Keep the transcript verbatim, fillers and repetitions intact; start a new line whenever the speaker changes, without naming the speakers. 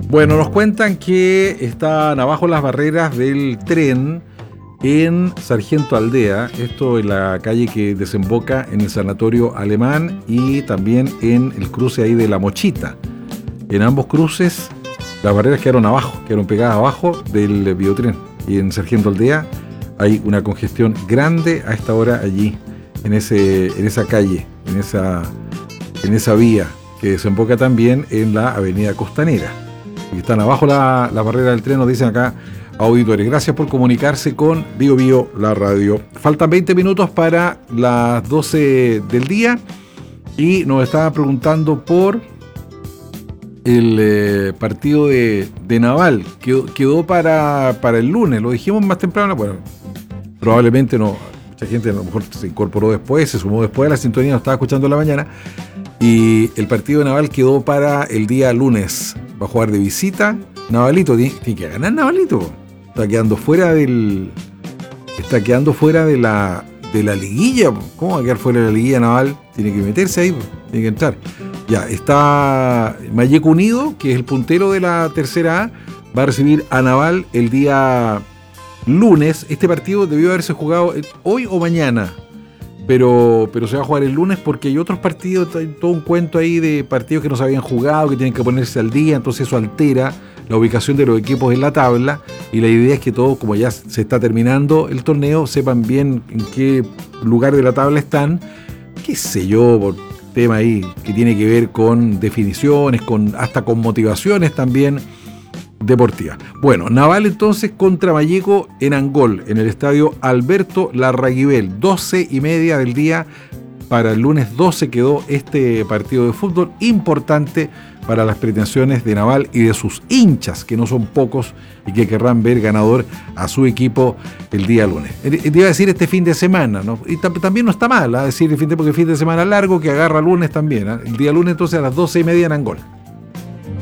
Bueno, nos cuentan que están abajo las barreras del tren en Sargento Aldea, esto en la calle que desemboca en el Sanatorio Alemán y también en el cruce ahí de La Mochita. En ambos cruces las barreras quedaron abajo, quedaron pegadas abajo del biotren. Y en Sargento Aldea hay una congestión grande a esta hora allí, en ese, en esa calle, en esa, en esa vía que desemboca también en la Avenida Costanera. Y están abajo la, la barrera del tren, nos dicen acá auditores. Gracias por comunicarse con Bio Bio, la radio. Faltan veinte minutos para las doce del día y nos estaba preguntando por el eh, partido de, de Naval. Quedó, quedó para, para el lunes, lo dijimos más temprano. Bueno, probablemente no, mucha gente a lo mejor se incorporó después, se sumó después a la sintonía, nos estaba escuchando en la mañana. Y el partido de Naval quedó para el día lunes. Va a jugar de visita. Navalito tiene, tiene que ganar Navalito. Está quedando fuera del. Está quedando fuera de la de la liguilla. ¿Cómo va a quedar fuera de la liguilla Naval? Tiene que meterse ahí, tiene que entrar. Ya, está Malleco Unido, que es el puntero de la tercera A, va a recibir a Naval el día lunes. Este partido debió haberse jugado hoy o mañana. Pero, pero se va a jugar el lunes porque hay otros partidos, hay todo un cuento ahí de partidos que no se habían jugado, que tienen que ponerse al día, entonces eso altera la ubicación de los equipos en la tabla y la idea es que todos, como ya se está terminando el torneo, sepan bien en qué lugar de la tabla están, qué sé yo, por tema ahí que tiene que ver con definiciones, con hasta con motivaciones también deportiva. Bueno, Naval entonces contra Malleco en Angol, en el estadio Alberto Larraguibel, doce y media del día. Para el lunes doce quedó este partido de fútbol importante para las pretensiones de Naval y de sus hinchas, que no son pocos y que querrán ver ganador a su equipo el día lunes. Te iba a decir este fin de semana, ¿no? Y t- también no está mal, ¿eh? Decir el fin de, porque el fin de semana largo que agarra lunes también, ¿eh? El día lunes entonces a las doce y media en Angol.